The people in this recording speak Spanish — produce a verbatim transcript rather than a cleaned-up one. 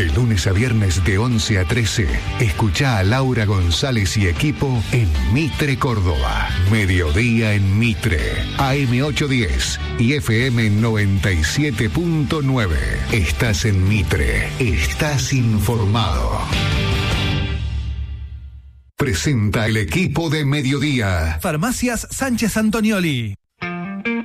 De lunes a viernes de once a trece, escuchá a Laura González y equipo en Mitre Córdoba. Mediodía en Mitre, A M ochocientos diez y F M noventa y siete punto nueve. Estás en Mitre, estás informado. Presenta el equipo de Mediodía. Farmacias Sánchez Antonioli.